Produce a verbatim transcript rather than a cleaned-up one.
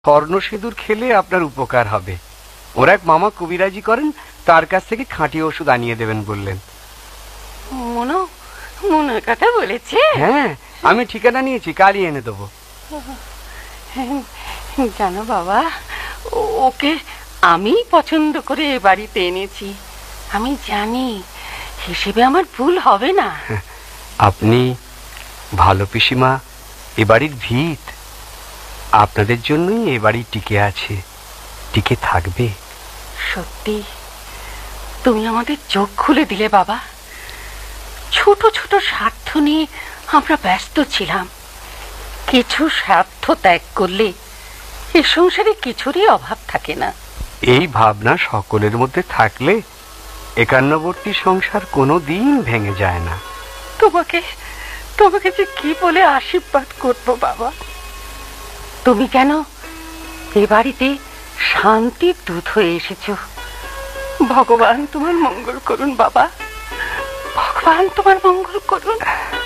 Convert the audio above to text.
স্বর্ণ সিঁদুর খেলে আপনার উপকার হবে। ওর এক মামা কবিরাজি করেন, তার কাছ থেকে খাঁটি ওষুধ আনিয়ে দেবেন বললেন। মনো মনের কথা বলেছে? হ্যাঁ, আমি ঠিকানা নিয়েছি, কালই এনে দেবো। জানো বাবা, ওকে আমি পছন্দ করে এ বাড়িতে এনেছি। আমি জানি হিসেবে আমার ভুল হবে না। আপনি ভালো পিসিমা, এ বাড়ির ভিত। আপনাদের জন্যই এ বাড়ি টিকে আছে, টিকে থাকবে। সত্যি তুমি আমাদের চোখ খুলে দিলে বাবা। ছোট ছোট স্বার্থ নিয়ে আমরা ব্যস্ত ছিলাম। কিছু স্বার্থ ত্যাগ করলে এ সংসারে কিছুরই অভাব থাকে না। এই ভাবনা সকলের মধ্যে থাকলে একান্নবর্তী সংসার কোনো দিন ভেঙে যায় না। তোমাকে তোমাকে যে কি বলে আশীর্বাদ করবো বাবা। তুমি কেন এ বাড়িতে শান্তির দূত হয়ে এসেছো। ভগবান তোমার মঙ্গল করুন বাবা, ভগবান তোমার মঙ্গল করুন।